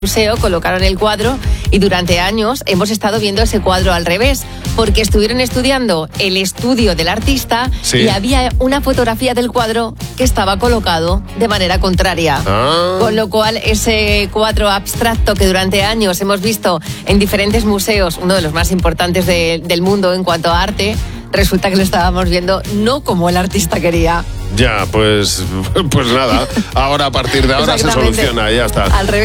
museo colocaron el cuadro y durante años hemos estado viendo ese cuadro al revés, porque estuvieron estudiando el estudio del artista y había una fotografía del cuadro que estaba colocado de manera contraria. Con lo cual ese cuadro abstracto que durante años hemos visto en diferentes museos, uno de los más importantes del mundo en cuanto a arte, resulta que lo estábamos viendo no como el artista quería. Ya, pues nada. Ahora, a partir de ahora se soluciona, ya está. Al revés.